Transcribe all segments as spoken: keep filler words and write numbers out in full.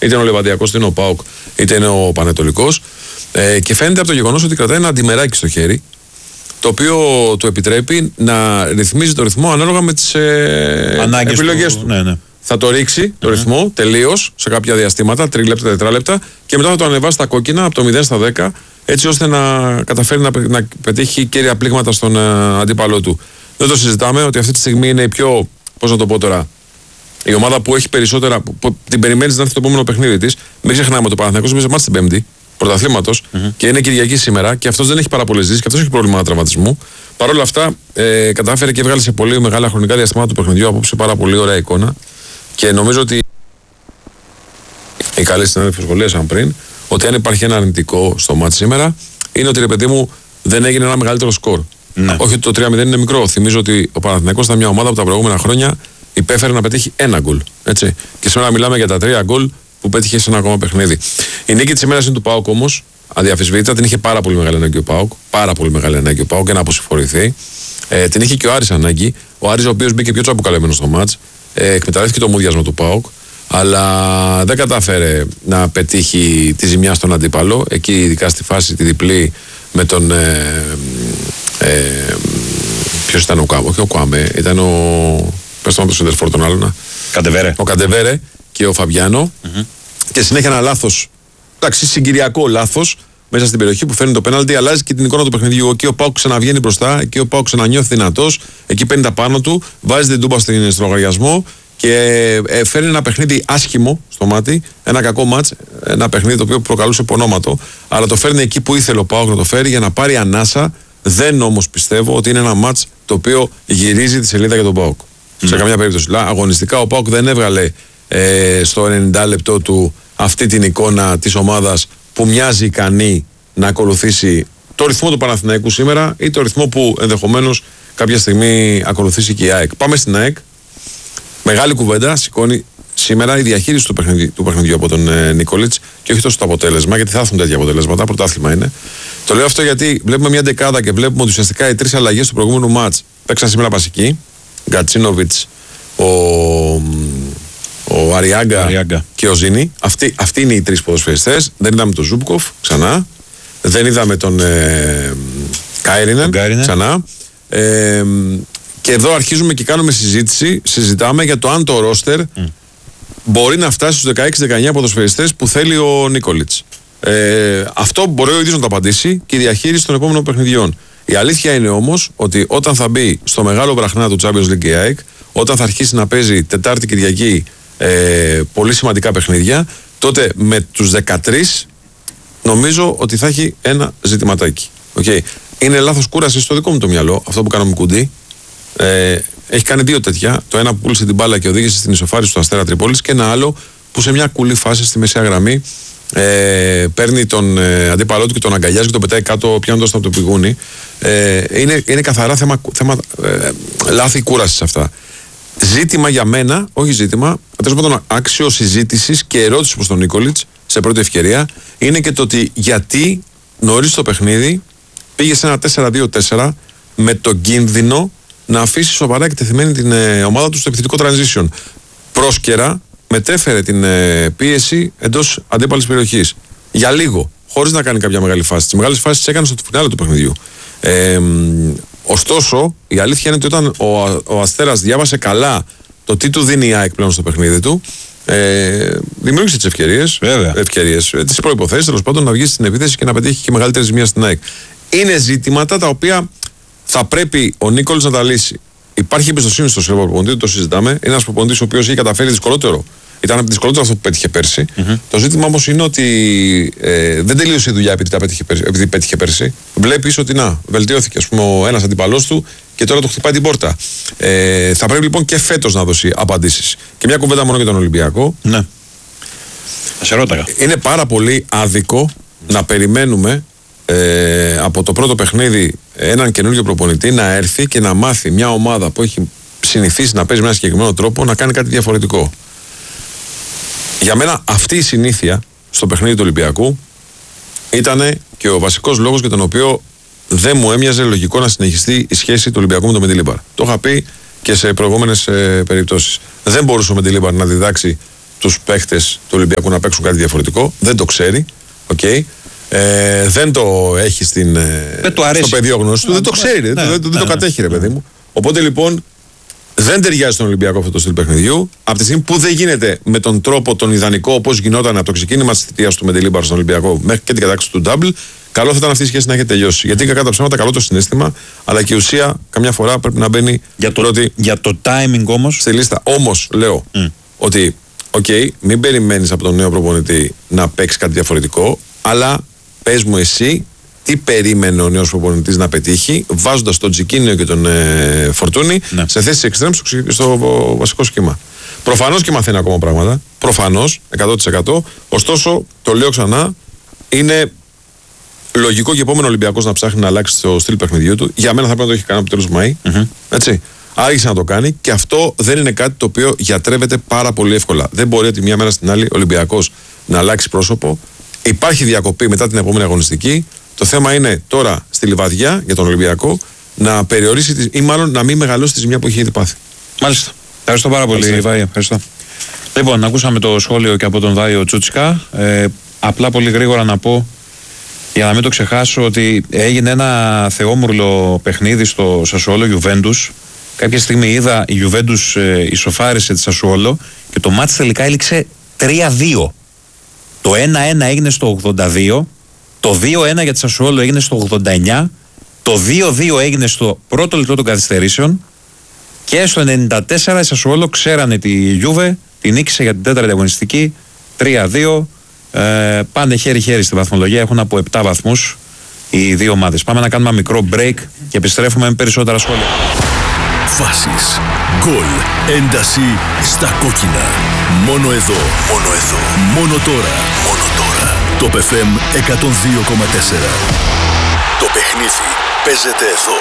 είτε είναι ο Λεβαδιακός, είτε είναι ο ΠΑΟΚ, είτε είναι ο Πανετολικός. Ε, και φαίνεται από το γεγονός ότι κρατάει ένα αντιμεράκι στο χέρι, το οποίο του επιτρέπει να ρυθμίζει το ρυθμό ανάλογα με τις ε, επιλογές του. του. Ναι, ναι. Θα το ρίξει το mm-hmm. ρυθμό τελείως σε κάποια διαστήματα, τρίλεπτα, τετράλεπτα, και μετά θα το ανεβάσει στα κόκκινα από το μηδέν στα δέκα, έτσι ώστε να καταφέρει να, να πετύχει κέρια πλήγματα στον uh, αντίπαλό του. Δεν το συζητάμε ότι αυτή τη στιγμή είναι η πιο, πώς να το πω τώρα, η ομάδα που έχει περισσότερα, που, που την περιμένει να έρθει το επόμενο παιχνίδι της. Μην ξεχνάμε ότι ο Παναθηναϊκός παίζει μάτς την Πέμπτη, πρωταθλήματος, mm-hmm. και είναι Κυριακή σήμερα, και αυτός δεν έχει πάρα πολλές ζήσεις και αυτός έχει πρόβλημα τραυματισμού. Παρ' όλα αυτά, ε, κατάφερε και βγάλε σε πολύ μεγάλα χρονικά διαστήματα του παιχνιδιού απόψε πάρα πολύ ωραία εικόνα. Και νομίζω ότι οι καλοί συνάδελφοι σχολίασαν πριν ότι αν υπάρχει ένα αρνητικό στο μάτς σήμερα, είναι ότι, ρε παιδί μου, δεν έγινε ένα μεγαλύτερο σκορ. Ναι. Όχι ότι το τρία μηδέν είναι μικρό. Θυμίζω ότι ο Παναθηναϊκός ήταν μια ομάδα που τα προηγούμενα χρόνια υπέφερε να πετύχει ένα γκολ. Έτσι. Και σήμερα μιλάμε για τα τρία γκολ που πέτυχε σε ένα ακόμα παιχνίδι. Η νίκη της ημέρας είναι του ΠΑΟΚ όμως. Αδιαφυσβήτητα, την είχε πάρα πολύ μεγάλη ανάγκη ο ΠΑΟΚ. Πάρα πολύ μεγάλη ανάγκη ο ΠΑΟΚ για να αποσυμφορηθεί. Ε, την είχε και ο Άρης ανάγκη. Ο Άρης, ο οποίος μπήκε πιο τσαμπουκαλεμένος στο μάτς. Ε, εκμεταλλεύτηκε το μούδιασμα του ΠΑΟΚ, αλλά δεν κατάφερε να πετύχει τη ζημιά στον αντίπαλο. Εκεί, ειδικά στη φάση τη διπλή με τον. Ε, ε, ποιος ήταν ο Κουάμε, όχι ο Κουάμε, ήταν ο. Πες το με τον Σεντερφόρ τον άλλον. Καντεβέρε. Ο Καντεβέρε και ο Φαμπιάνο. Mm-hmm. Και συνέχεια ένα λάθος. Εντάξει, συγκυριακό λάθος μέσα στην περιοχή που φέρνει το πέναλτι, αλλάζει και την εικόνα του παιχνιδιού. Εκεί ο ΠΑΟΚ ξαναβγαίνει μπροστά, εκεί ο ΠΑΟΚ ξανανιώθει δυνατός, εκεί παίρνει τα πάνω του, βάζει την τούμπα στον λογαριασμό και ε, φέρνει ένα παιχνίδι άσχημο στο μάτι, ένα κακό μάτς, ένα παιχνίδι το οποίο προκαλούσε πονόματο, αλλά το φέρνει εκεί που ήθελε ο ΠΑΟΚ να το φέρει για να πάρει ανάσα. Δεν όμως πιστεύω ότι είναι ένα μάτς το οποίο γυρίζει τη σελίδα για τον ΠΑΟΚ. Mm. Σε καμιά περίπτωση. Αγωνιστικά ο ΠΑΟΚ δεν έβγαλε ε, στο ενενήντα λεπτό του αυτή την εικόνα της ομάδας που μοιάζει ικανή να ακολουθήσει το ρυθμό του Παναθηναϊκού σήμερα ή το ρυθμό που ενδεχομένως κάποια στιγμή ακολουθήσει και η ΑΕΚ. Πάμε στην ΑΕΚ. Μεγάλη κουβέντα σηκώνει σήμερα η διαχείριση του παιχνιδιού, του παιχνιδιού από τον ε, Νίκολιτς και όχι τόσο το αποτέλεσμα, γιατί θα έρθουν τέτοια αποτελέσματα. Πρωτάθλημα είναι. Το λέω αυτό γιατί βλέπουμε μια δεκάδα και βλέπουμε ότι ουσιαστικά οι τρεις αλλαγές του προηγούμενου μάτς παίξαν σήμερα βασικοί. Γκατσίνοβιτς, ο, ο Αριάγκα και ο Ζήνη. Αυτοί, αυτοί είναι οι τρεις ποδοσφαιριστές. Δεν είδαμε τον Ζούμπκοφ ξανά. Δεν είδαμε τον ε, Κάιρινεν ξανά. Ε, και εδώ αρχίζουμε και κάνουμε συζήτηση. Συζητάμε για το αν το ρόστερ mm. μπορεί να φτάσει στους δεκαέξι δεκαεννιά ποδοσφαιριστές που θέλει ο Νίκολιτς. Ε, αυτό μπορεί ο ίδιος να το απαντήσει και η διαχείριση των επόμενων παιχνιδιών. Η αλήθεια είναι όμως ότι όταν θα μπει στο μεγάλο βραχνά του Champions League και ΑΕΚ, όταν θα αρχίσει να παίζει Τετάρτη Κυριακή ε, πολύ σημαντικά παιχνίδια, τότε με τους δεκατρείς νομίζω ότι θα έχει ένα ζητηματάκι. Okay. Είναι λάθος κούραση στο δικό μου το μυαλό, αυτό που κάναμε κουντί. Ε, έχει κάνει δύο τέτοια. Το ένα που πούλησε την μπάλα και οδήγησε στην ισοφάριση του Αστέρα Τρίπολης, και ένα άλλο που σε μια κουλή φάση στη μεσαία γραμμή ε, παίρνει τον ε, αντίπαλό του και τον αγκαλιάζει και τον πετάει κάτω, πιάνοντας τον από το πηγούνι. Ε, είναι, είναι καθαρά θέμα, θέμα ε, λάθη κούρασης αυτά. Ζήτημα για μένα, όχι ζήτημα, τέλος πάντων άξιο συζήτησης και ερώτηση προς τον Νίκολιτς σε πρώτη ευκαιρία, είναι και το ότι γιατί νωρίς το παιχνίδι πήγε σε ένα τέσσερα δύο τέσσερα με τον κίνδυνο να αφήσει σοβαρά εκτεθειμένη την ε, ομάδα του στο επιθετικό transition. Πρόσκαιρα μετέφερε την ε, πίεση εντός αντίπαλης περιοχής. Για λίγο, χωρίς να κάνει κάποια μεγάλη φάση. Τις μεγάλες φάσεις τις έκανε στο φινάλε του παιχνιδιού. Ε, ωστόσο, η αλήθεια είναι ότι όταν ο, ο Αστέρας διάβασε καλά το τι του δίνει η ΑΕΚ πλέον στο παιχνίδι του, ε, δημιούργησε τις ευκαιρίες, ευκαιρίες τις προϋποθέσεις τέλος πάντων να βγει στην επίθεση και να πετύχει και μεγαλύτερη ζημία στην ΑΕΚ. Είναι ζητήματα τα οποία θα πρέπει ο Νίκολιτς να τα λύσει. Υπάρχει εμπιστοσύνη στο Σέρβο προπονητή, το συζητάμε. Είναι ένας προπονητής ο οποίος έχει καταφέρει δυσκολότερο. Ήταν από δυσκολότερο αυτό που πέτυχε πέρσι. Mm-hmm. Το ζήτημα όμως είναι ότι ε, δεν τελείωσε η δουλειά επειδή, τα πέτυχε, επειδή πέτυχε πέρσι. Βλέπεις ότι να, βελτιώθηκε ας πούμε, ο ένας αντιπαλός του και τώρα του χτυπάει την πόρτα. Ε, θα πρέπει λοιπόν και φέτος να δώσει απαντήσεις. Και μια κουβέντα μόνο για τον Ολυμπιακό. Ναι. Σε ρώταγα. Είναι πάρα πολύ άδικο να περιμένουμε ε, από το πρώτο παιχνίδι έναν καινούργιο προπονητή να έρθει και να μάθει μια ομάδα που έχει συνηθίσει να παίζει με ένα συγκεκριμένο τρόπο να κάνει κάτι διαφορετικό. Για μένα αυτή η συνήθεια στο παιχνίδι του Ολυμπιακού ήταν και ο βασικός λόγος για τον οποίο δεν μου έμοιαζε λογικό να συνεχιστεί η σχέση του Ολυμπιακού με τον Μεντιλίμπαρ. Το είχα πει και σε προηγούμενες ε, περιπτώσεις. Δεν μπορούσε ο Μεντιλίμπαρ να διδάξει τους παίχτες του Ολυμπιακού να παίξουν κάτι διαφορετικό. Δεν το ξέρει. Okay. Ε, δεν το έχει στην, δεν το στο πεδίο γνώση του. Δεν το ξέρει. Ναι, δεν, ναι, δεν ναι, το κατέχει, ρε παιδί μου. Οπότε λοιπόν δεν ταιριάζει στον Ολυμπιακό αυτό το στυλ παιχνιδιού. Από τη στιγμή που δεν γίνεται με τον τρόπο τον ιδανικό όπως γινόταν από το ξεκίνημα τη θητεία του με την Λίμπαρο στον Ολυμπιακό μέχρι και την κατάκτηση του double, καλό θα ήταν αυτή η σχέση να έχει τελειώσει. Γιατί κακά τα ψέματα, καλό το συναίσθημα, αλλά και η ουσία καμιά φορά πρέπει να μπαίνει για το, πρώτη για το timing όμως στη λίστα. Όμως λέω mm. ότι, οκ, okay, μην περιμένεις από τον νέο προπονητή να παίξει κάτι διαφορετικό, αλλά πες μου εσύ τι περίμενε ο νέος προπονητής να πετύχει, βάζοντας τον Τζικίνιο και τον ε, Φορτούνη ναι. σε θέσεις εξτρέμ στο, στο βασικό σχήμα. Προφανώς και μαθαίνει ακόμα πράγματα. Προφανώς, εκατό τοις εκατό. Ωστόσο, το λέω ξανά, είναι λογικό και επόμενο Ολυμπιακός να ψάχνει να αλλάξει το στυλ παιχνιδιού του. Για μένα θα πρέπει να το έχει κάνει από το τέλος του Μαΐ. Mm-hmm. Έτσι. Άρχισε να το κάνει και αυτό δεν είναι κάτι το οποίο γιατρεύεται πάρα πολύ εύκολα. Δεν μπορεί ότι μια μέρα στην άλλη ο Ολυμπιακός να αλλάξει πρόσωπο. Υπάρχει διακοπή μετά την επόμενη αγωνιστική. Το θέμα είναι τώρα στη Λιβαδιά για τον Ολυμπιακό να περιορίσει ή μάλλον να μην μεγαλώσει τη ζημιά που έχει ήδη πάθει. Μάλιστα. Ευχαριστώ πάρα πολύ, Βάη. Ευχαριστώ. Λοιπόν, ακούσαμε το σχόλιο και από τον Βάιο Τσούτσικα. Ε, απλά πολύ γρήγορα να πω, για να μην το ξεχάσω, ότι έγινε ένα θεόμουρλο παιχνίδι στο Σασουόλο Γιουβέντους. Κάποια στιγμή είδα η Γιουβέντους ε, ισοφάρισε τη Σασουόλο και το μάτς τελικά έληξε τρία δύο. Το ένα ένα έγινε στο ογδόντα δύο. Το δύο ένα για τη Σασουόλο έγινε στο ογδόντα εννιά, το δύο δύο έγινε στο πρώτο λεπτό των καθυστερήσεων και στο ενενήντα τέσσερα η Σασουόλο ξέρανε τη Γιούβε, την νίκησε για την τέταρτη αγωνιστική, τρία δύο, ε, πάνε χέρι-χέρι στη βαθμολογία, έχουν από επτά βαθμούς οι δύο ομάδες. Πάμε να κάνουμε ένα μικρό break και επιστρέφουμε με περισσότερα σχόλια. Φάσεις, γκολ, ένταση στα κόκκινα. Μόνο εδώ, μόνο εδώ, μόνο τώρα, μόνο τώρα. Το πι εφ εμ εκατόν δύο κόμμα τέσσερα. Το παιχνίδι παίζεται εδώ.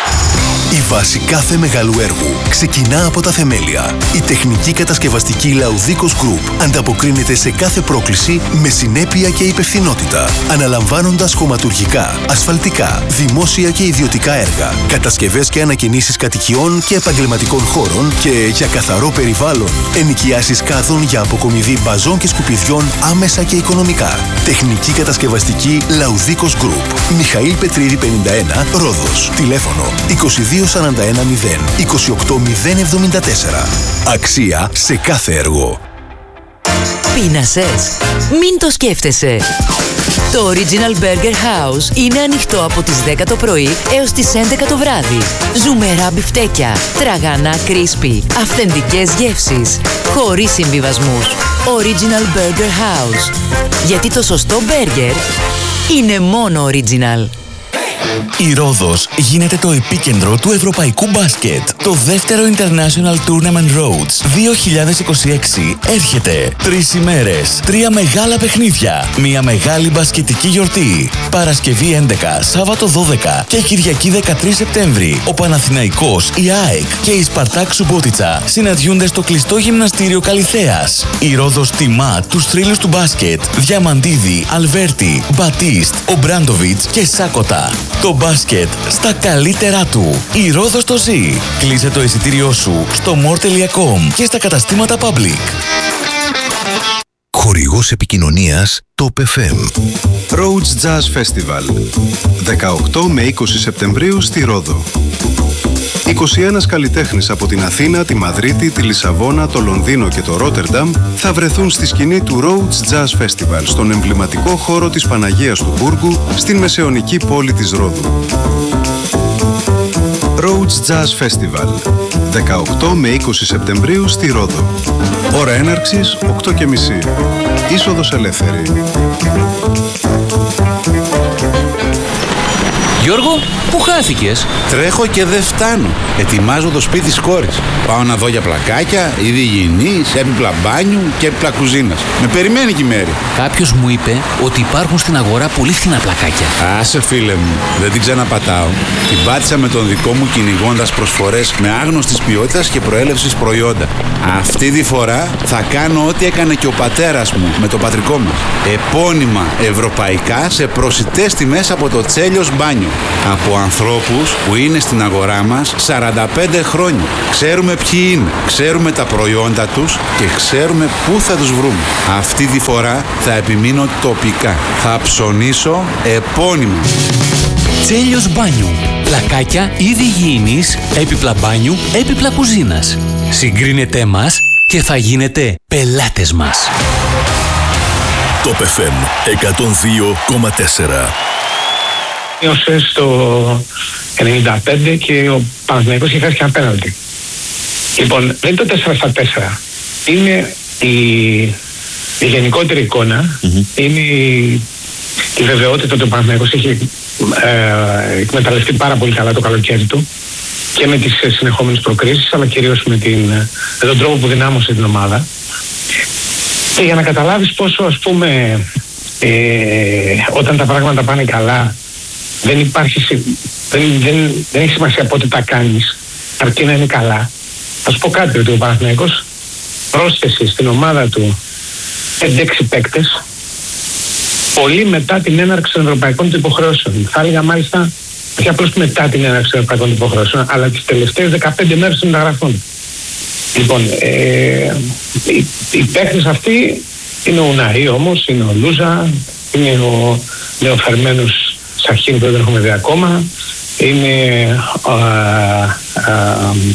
Η βάση κάθε μεγάλου έργου ξεκινά από τα θεμέλια. Η τεχνική κατασκευαστική Laudicos Group ανταποκρίνεται σε κάθε πρόκληση με συνέπεια και υπευθυνότητα, αναλαμβάνοντας χωματουργικά, ασφαλτικά, δημόσια και ιδιωτικά έργα, κατασκευές και ανακαινήσεις κατοικιών και επαγγελματικών χώρων και για καθαρό περιβάλλον, ενοικιάσεις κάδων για αποκομιδή μπαζών και σκουπιδιών άμεσα και οικονομικά. Τεχνική κατασκευαστική Laudicos Group. Μιχαήλ Πετρίδη πενήντα ένα, Ρόδος. Τηλέφωνο είκοσι δύο σαράντα ένα μηδέν είκοσι οκτώ μηδέν εβδομήντα τέσσερα. Αξία σε κάθε έργο. Πείνασες? Μην το σκέφτεσαι. Το Original Burger House είναι ανοιχτό από τις δέκα το πρωί έως τις έντεκα το βράδυ. Ζουμερά μπιφτέκια, τραγανά κρίσπι, αυθεντικές γεύσεις, χωρίς συμβιβασμούς. Original Burger House. Γιατί το σωστό μπέργκερ είναι μόνο Original. Η Ρόδος γίνεται το επίκεντρο του ευρωπαϊκού μπάσκετ. Το δεύτερο International Tournament Rhodes δύο χιλιάδες είκοσι έξι έρχεται. Τρεις ημέρες, τρία μεγάλα παιχνίδια, μια μεγάλη μπασκετική γιορτή. Παρασκευή έντεκα, Σάββατο δώδεκα και Κυριακή δεκατρείς Σεπτέμβρη. Ο Παναθηναϊκός, η ΑΕΚ και η Σπαρτάκ Σουμπότιτσα συναντιούνται στο κλειστό γυμναστήριο Καλιθέας. Η Ρόδος τιμά τους θρύλους του μπάσκετ Διαμαντίδη, Αλβέρτη, Μπατίστ, Ομπράντοβιτς και Σάκοτα. Το μπάσκετ στα καλύτερά του. Η Ρόδος το ζει. Κλείσε το εισιτήριό σου στο more τελεία com και στα καταστήματα Public. Χορηγός επικοινωνίας το πι εφ εμ. Rhodes Jazz Festival δεκαοκτώ με είκοσι Σεπτεμβρίου στη Ρόδο. είκοσι ένας καλλιτέχνες από την Αθήνα, τη Μαδρίτη, τη Λισαβόνα, το Λονδίνο και το Ρότερνταμ θα βρεθούν στη σκηνή του Rhodes Jazz Festival στον εμβληματικό χώρο της Παναγίας του Μπούργου στην μεσαιωνική πόλη της Ρόδου. Rhodes Jazz Festival δεκαοκτώ με είκοσι Σεπτεμβρίου στη Ρόδο. Ώρα έναρξης οκτώ και μισή. Είσοδος ελεύθερη. Γιώργο, πού χάθηκες? Τρέχω και δεν φτάνω. Ετοιμάζω το σπίτι της κόρης. Πάω να δω για πλακάκια, είδη υγιεινής, έπιπλα μπάνιου και έπιπλα κουζίνας. Με περιμένει και η Μέρη. Κάποιος μου είπε ότι υπάρχουν στην αγορά πολύ φθηνά πλακάκια. Άσε φίλε μου, δεν την ξαναπατάω. Την πάτησα με τον δικό μου κυνηγώντας προσφορές με άγνωστης ποιότητας και προέλευσης προϊόντα. Αυτή τη φορά θα κάνω ό,τι έκανε και ο πατέρας μου με το πατρικό μας. Επώνυμα ευρωπαϊκά σε προσιτές τιμές από το Τσέλιος Μπάνιο. Από ανθρώπους που είναι στην αγορά μας σαράντα πέντε χρόνια. Ξέρουμε ποιοι είναι, ξέρουμε τα προϊόντα τους και ξέρουμε πού θα τους βρούμε. Αυτή τη φορά θα επιμείνω τοπικά. Θα ψωνίσω επώνυμα. Τσέλιος Μπάνιου. Πλακάκια είδη υγιεινής, έπιπλα μπάνιου, έπιπλα κουζίνας. Συγκρίνετε μας και θα γίνετε πελάτες μας. Top εφ εμ εκατόν δύο κόμμα τέσσερα. Μείωσε στο ενενήντα πέντε και ο Παναθηναϊκός είχε χάσει και ένα πέναλτι. Λοιπόν, δεν είναι το τέσσερα στα τέσσερα. Είναι η, η γενικότερη εικόνα, mm-hmm. είναι η, η βεβαιότητα ότι ο Παναθηναϊκός έχει ε, εκμεταλλευτεί πάρα πολύ καλά το καλοκαίρι του και με τις συνεχόμενες προκρίσεις, αλλά κυρίως με, την, με τον τρόπο που δυνάμωσε την ομάδα. Και για να καταλάβεις πόσο, ας πούμε, ε, όταν τα πράγματα πάνε καλά, δεν υπάρχει, δεν, δεν, δεν έχει σημασία πότε τα κάνεις, αρκεί να είναι καλά. Θα σου πω κάτι, ότι ο Παναθηναϊκός πρόσθεσε στην ομάδα του πέντε έξι παίκτες πολύ μετά την έναρξη των ευρωπαϊκών του υποχρεώσεων. Θα έλεγα μάλιστα, όχι απλώς μετά την έναρξη των ευρωπαϊκών του υποχρεώσεων, αλλά τις τελευταίες δεκαπέντε μέρες των μεταγραφών. Λοιπόν, ε, οι, οι παίκτες αυτοί είναι ο Ναρί όμως, είναι ο Λούζα, είναι ο νεοφερμένος Σαχίν που δεν έχουμε δει ακόμα, είναι α, α,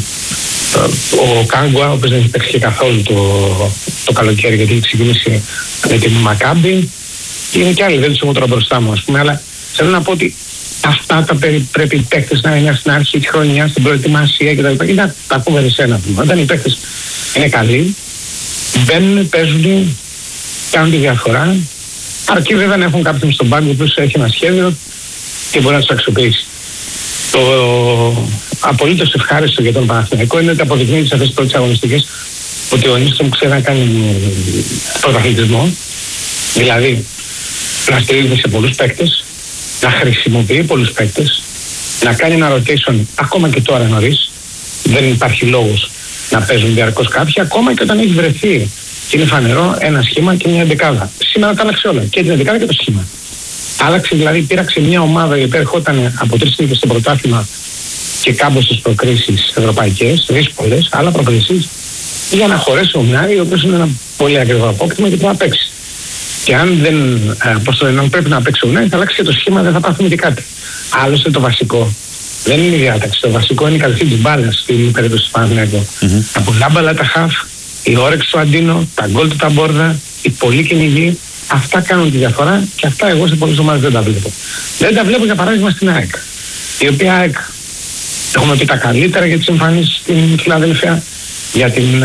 ο Κάγκουα, ο οποίος δεν έχει παίξει και καθόλου το, το καλοκαίρι γιατί έχει ξεκινήσει με την Μακάμπι, και είναι και άλλοι, δεν τους έχω τώρα μπροστά μου, ας πούμε, αλλά θέλω να πω ότι αυτά τα περί, πρέπει οι παίκτες να είναι στην αρχή της χρονιάς, στην προετοιμασία κτλ. Και να τα πούμε εσένα. Όταν οι παίκτες είναι καλοί, μπαίνουν, παίζουν, κάνουν τη διαφορά. Αρκεί βέβαια να έχουν κάποιον στον πάγκο που έχει ένα σχέδιο και μπορεί να τους αξιοποιήσει. Το απολύτως ευχάριστο για τον Παναθηναϊκό είναι ότι αποδεικνύει σε αυτές τις πρώτες αγωνιστικές ότι ο Νίστρομ ξέρει να κάνει πρωταθλητισμό, δηλαδή να στηρίζεται σε πολλούς παίκτες, να χρησιμοποιεί πολλούς παίκτες, να κάνει ένα rotation ακόμα και τώρα νωρίς. Δεν υπάρχει λόγος να παίζουν διαρκώς κάποιοι, ακόμα και όταν έχει βρεθεί και είναι φανερό ένα σχήμα και μια εντεκάδα. Σήμερα τα άλλαξε όλα, και την εντεκάδα και το σχήμα. Άλλαξε, δηλαδή πήραξε μια ομάδα η οποία ερχόταν από τρεις νίκες στο πρωτάθλημα και κάμποσες προκρίσεις ευρωπαϊκές, δύσκολες, αλλά προκρίσεις, για να χωρέσει ο Μιάρη, ο οποίος είναι ένα πολύ ακριβό απόκτημα και πρέπει να παίξει. Και αν δεν, πώς το λένε, πρέπει να παίξει ο Μιάρη, θα αλλάξει και το σχήμα, δεν θα πάθουμε και κάτι. Άλλωστε το βασικό δεν είναι η διάταξη. Το βασικό είναι η καλυφή της μπάλας στην περίπτωση του Παναθηναϊκού. Mm-hmm. Τα πολλά μπαλά τα χαφ, η όρεξη του Αντίνο, τα γκολ του Ταμπόρδα, η πολλή κυνηγή. Αυτά κάνουν τη διαφορά και αυτά εγώ σε πολλές ομάδες δεν τα βλέπω. Δεν τα βλέπω για παράδειγμα στην ΑΕΚ. Η οποία ΑΕΚ, έχουμε πει τα καλύτερα για τις εμφανίσεις στην Φιλαδέλφια, για την,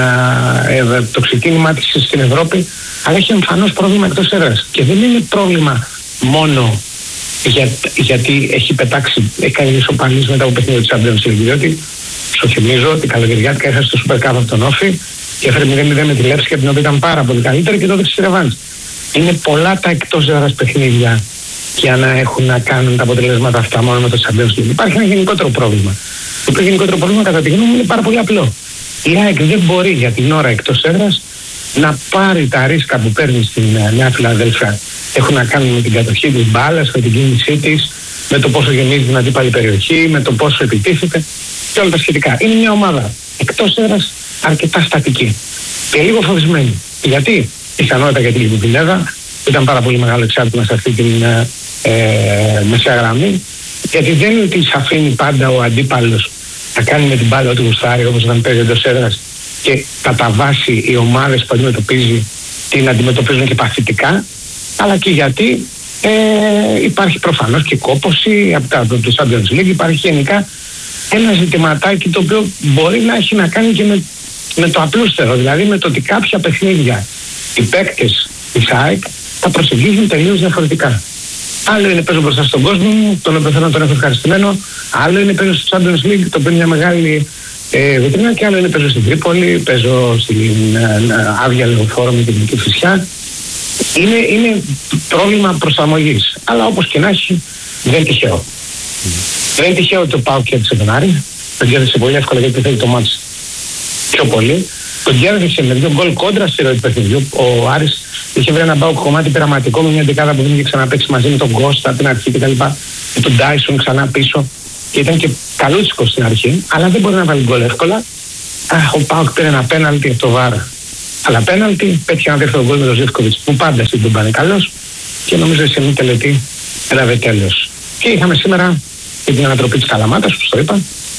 ε, το ξεκίνημά της στην Ευρώπη, αλλά έχει εμφανώς πρόβλημα εκτός έδρας. Και δεν είναι πρόβλημα μόνο για, γιατί έχει πετάξει, έχει κάνει ισοπαλίες μετά από παιχνίδι της Champions League, διότι σου θυμίζω ότι καλοκαιριάτικα έχασε το Super Cup από τον Όφη και έφερε μηδέν μηδέν με τη Λέψη, την οποία ήταν πάρα πολύ καλύτερη και τότε στη ρεβάνς. Είναι πολλά τα εκτός έδρας παιχνίδια για να έχουν να κάνουν τα αποτελέσματα αυτά μόνο με το Champions League. Υπάρχει ένα γενικότερο πρόβλημα. Το γενικότερο πρόβλημα κατά τη γνώμη μου είναι πάρα πολύ απλό. Η ΑΕΚ δεν μπορεί για την ώρα εκτός έδρας να πάρει τα ρίσκα που παίρνει στην Νέα Φιλαδέλφια. Έχουν να κάνουν με την κατοχή της μπάλας, με την κίνησή της, με το πόσο γεμίζει την αντίπαλη περιοχή, με το πόσο επιτίθεται και όλα τα σχετικά. Είναι μια ομάδα εκτός έδρας αρκετά στατική και λίγο φοβισμένη. Γιατί? Πιθανότητα για την Λιβουπινέδα, ήταν πάρα πολύ μεγάλο εξάρτημα σε αυτή την ε, μεσαία γραμμή, γιατί δεν της αφήνει πάντα ο αντίπαλος να κάνει με την μπάλα ό,τι γουστάρει, όπως όταν παίζει εντός έδρας, και κατά βάση οι ομάδες που αντιμετωπίζει την αντιμετωπίζουν και παθητικά, αλλά και γιατί ε, υπάρχει προφανώς και κόπωση από τα του Champions League, υπάρχει γενικά ένα ζητηματάκι το οποίο μπορεί να έχει να κάνει και με, με το απλούστερο, δηλαδή με το ότι κάποια παιχνίδια οι παίκτες της ΑΕΚ θα προσεγγίζουν τελείως διαφορετικά. Άλλο είναι παίζω μπροστά στον κόσμο μου, τον οποίο θέλω να τον έχω ευχαριστημένο, άλλο είναι παίζω στο Champions League, το οποίο είναι μια μεγάλη ε, βιτρίνα, και άλλο είναι παίζω στην Τρίπολη, παίζω στην ε, άδεια λεωφόρο με την Εθνική Φυσιά. Είναι, είναι πρόβλημα προσαρμογής. Αλλά όπως και να έχει, δεν είναι τυχαίο. Mm. Δεν είναι τυχαίο ότι ο ΠΑΟΚ κέρδισε τον Άρη. Τον κέρδισε πολύ εύκολα γιατί θέλει το μάτς πιο πολύ. Τον κέρδισε με δύο γκολ κόντρα στη ροή του παιχνιδιού. Ο Άρης είχε βρει ένα ΠΑΟΚ κομμάτι πειραματικό με μια δεκάδα που δεν είχε ξαναπαίξει μαζί με τον Κώστα από την αρχή κτλ. με τον Ντάισον ξανά πίσω. Και ήταν και καλούτσικο στην αρχή, αλλά δεν μπορεί να βάλει γκολ εύκολα. Αχ, ο Πάοκ πήρε ένα πέναλτι από το βαρ. Αλλά πέναλτι, πέτυχε ένα δεύτερο γκολ με τον Ζεύκοβιτς που πάντα στην τον πάνε καλός. Και νομίζω σε μια τελετή έλαβε τέλος. Και είχαμε σήμερα και την ανατροπή της Καλαμάτας, όπως το είπα.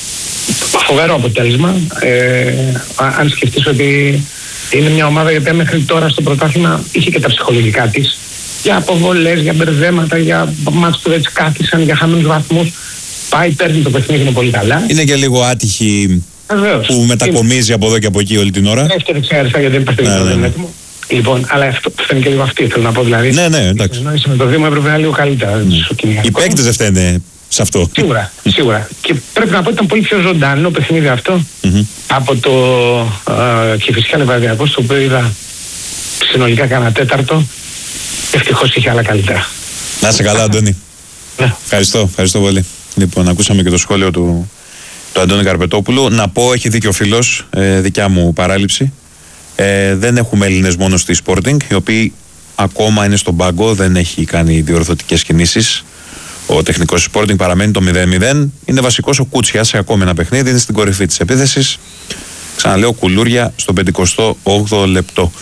Φοβερό αποτέλεσμα. Ε, αν σκεφτείς ότι είναι μια ομάδα η οποία μέχρι τώρα στο πρωτάθλημα είχε και τα ψυχολογικά της. Για αποβολές, για μπερδέματα, για μάτς που δεν τις κάθισαν, για χαμένους βαθμούς. Πάει, παίρνει το παιχνίδι, είναι πολύ καλά. Είναι και λίγο άτυχη Βεβαίως. Που μετακομίζει είναι από εδώ και από εκεί όλη την ώρα. Δεύτερη ξέρεις, γιατί δεν υπάρχει ναι, ναι, ναι. έτοιμο. Λοιπόν, αλλά αυτό φταίνει και λίγο αυτή, θέλω να πω δηλαδή. Ναι, ναι, εντάξει. Ενώ είσαι με το Δήμο έπρεπε να είναι λίγο καλύτερα. Ναι. Οι παίκτες δεν φταίνε σε αυτό. Σίγουρα, σίγουρα. Και πρέπει να πω ότι ήταν πολύ πιο ζωντανό παιχνίδι αυτό mm-hmm. από το uh, Κηφισιά Λεβαδιακός, το οποίο είδα συνολικά κάνα τέταρτο. Ευτυχώς είχε άλλα καλύτερα. Να είσαι καλά, Αντώνη. Ναι. Ευχαριστώ, ευχαριστώ πολύ. Λοιπόν, ακούσαμε και το σχόλιο του, του Αντώνη Καρπετόπουλου. Να πω, έχει δίκιο ο φίλος, ε, δικιά μου παράληψη. Ε, δεν έχουμε Έλληνες μόνο στη Sporting, οι οποίοι ακόμα είναι στον πάγκο, δεν έχει κάνει διορθωτικές κινήσεις. Ο τεχνικός Sporting παραμένει το μηδέν μηδέν. Είναι βασικός ο Κούτσιας σε ακόμη ένα παιχνίδι, είναι στην κορυφή της επίθεσης. Ξαναλέω, κουλούρια στο πενηκοστό όγδοο λεπτό.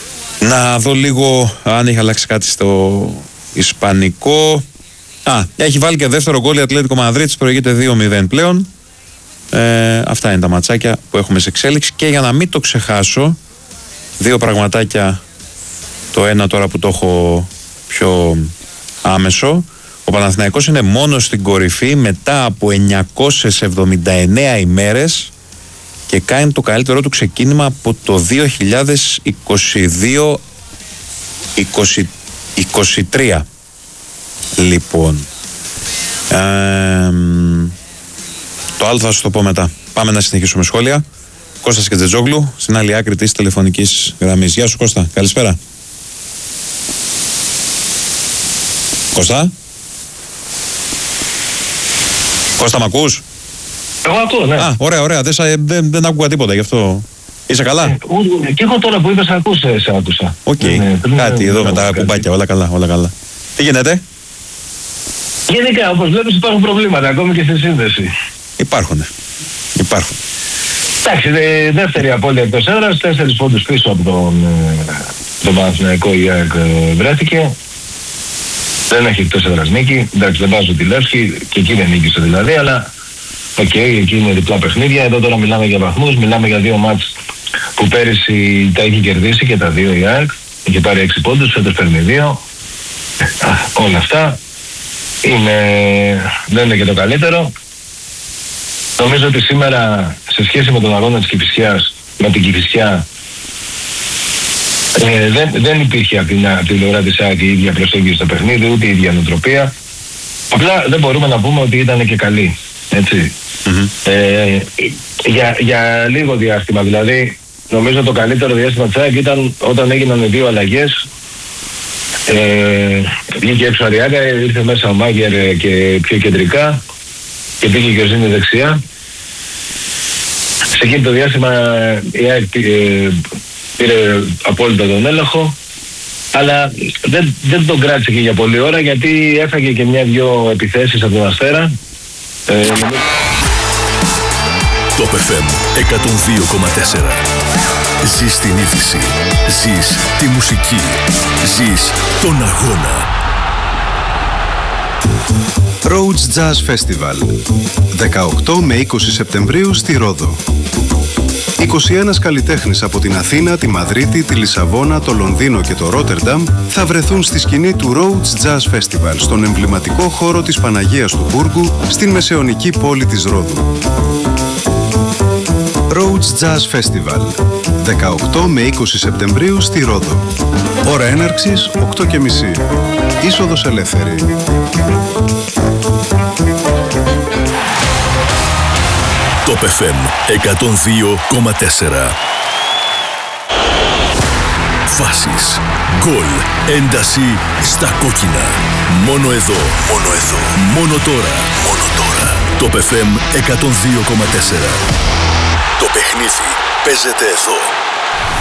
Να δω λίγο αν έχει αλλάξει κάτι στο ισπανικό. Α, έχει βάλει και δεύτερο γκολ η Ατλέτικο Μαδρίτης, προηγείται δύο μηδέν πλέον. Ε, αυτά είναι τα ματσάκια που έχουμε σε εξέλιξη. Και για να μην το ξεχάσω, δύο πραγματάκια. Το ένα τώρα που το έχω πιο άμεσο. Ο Παναθηναϊκός είναι μόνο στην κορυφή μετά από εννιακόσιες εβδομήντα εννέα ημέρες και κάνει το καλύτερό του ξεκίνημα από το δύο χιλιάδες είκοσι δύο είκοσι, είκοσι τρία. Λοιπόν, ε, το άλλο θα σας το πω μετά. Πάμε να συνεχίσουμε σχόλια. Κώστας Κετζετζόγλου στην άλλη άκρη της τηλεφωνικής γραμμής. Γεια σου Κώστα, καλησπέρα. Κώστα. Κώστα, μ' ακούς? Εγώ ακούω, ναι. Α, ωραία, ωραία. Δεν, δεν, δεν άκουγα τίποτα γι' αυτό. Είσαι καλά? Ε, και εγώ τώρα που είπες ακούσε, σε άκουσα. Οκ. Okay. Ναι, κάτι εδώ με τα κουμπάκια. Όλα καλά, όλα καλά. Τι γίνεται? Γενικά, όπως βλέπεις υπάρχουν προβλήματα ακόμη και στη σύνδεση. Υπάρχουν. Υπάρχουν. Εντάξει, δε, δεύτερη απώλεια εκτός έδρας, τέσσερις πόντους πίσω από τον, τον Παναθηναϊκό η ΑΕΚ βρέθηκε. Δεν έχει εκτός έδρας νίκη. Εντάξει, δεν βάζω τη Λεύσκη και εκεί δεν νίκησε δηλαδή, αλλά οκ, okay, εκεί είναι διπλά παιχνίδια. Εδώ τώρα μιλάμε για βαθμούς, μιλάμε για δύο μάτς που πέρυσι τα είχε κερδίσει και τα δύο η ΑΕΚ. Είχε πάρει έξι πόντους, φέτος παίρνει δύο. Όλα αυτά είναι, δεν είναι και το καλύτερο. Νομίζω ότι σήμερα σε σχέση με τον αγώνα της Κηφισιάς, με την Κηφισιά, ε, δεν, δεν υπήρχε από την, από την πλευρά της ΑΕΚ η ίδια προσέγγιση στο παιχνίδι, ούτε η ίδια νοοτροπία. Απλά δεν μπορούμε να πούμε ότι ήταν και καλή. Έτσι. Mm-hmm. Ε, για, για λίγο διάστημα, δηλαδή νομίζω το καλύτερο διάστημα της ΑΕΚ ήταν όταν έγιναν οι δύο αλλαγές. Ε, βγήκε έξω Αριάκα, ήρθε μέσα ο Μάγκερ και πιο κεντρικά και πήγε και ο Ζήνη δεξιά. Σε εκείνο το διάστημα η ΑΕΚ πήρε απόλυτα τον έλεγχο, αλλά δεν, δεν τον κράτησε και για πολλή ώρα, γιατί έφαγε και μια-δυο επιθέσεις από τον Αστέρα. Ε, Το εφ εμ εκατόν δύο κόμμα τέσσερα. Ζεις την είδηση, ζεις τη μουσική, ζεις τον αγώνα. Rhodes Jazz Festival δεκαοκτώ με είκοσι Σεπτεμβρίου στη Ρόδο. είκοσι ένα καλλιτέχνες από την Αθήνα, τη Μαδρίτη, τη Λισαβόνα, το Λονδίνο και το Ρότερνταμ θα βρεθούν στη σκηνή του Rhodes Jazz Festival στον εμβληματικό χώρο της Παναγίας του Μπούργου στην μεσαιωνική πόλη της Ρόδου. Rhodes Jazz Festival δεκαοκτώ με είκοσι Σεπτεμβρίου στη Ρόδο. Ώρα έναρξης οκτώ και μισή. Είσοδος ελεύθερη. Το εφ εμ εκατόν δύο κόμμα τέσσερα. Φάσεις, γκολ, ένταση στα κόκκινα. Μόνο εδώ, μόνο εδώ, μόνο τώρα, μόνο τώρα. Το εφ εμ εκατόν δύο κόμμα τέσσερα. Το παιχνίδι παίζεται εδώ.